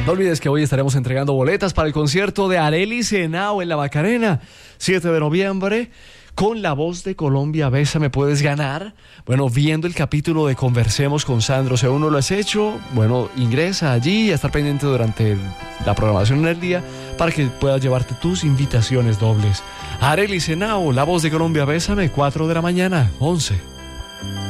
No olvides que hoy estaremos entregando boletas para el concierto de Arelis Henao en la Macarena, 7 de noviembre. Con La Voz de Colombia, Bésame, puedes ganar. Bueno, viendo el capítulo de Conversemos con Sandro, si aún no lo has hecho, bueno, ingresa allí y a estar pendiente durante la programación en el día para que puedas llevarte tus invitaciones dobles. Arelis Henao, La Voz de Colombia, Bésame, 4 de la mañana, 11.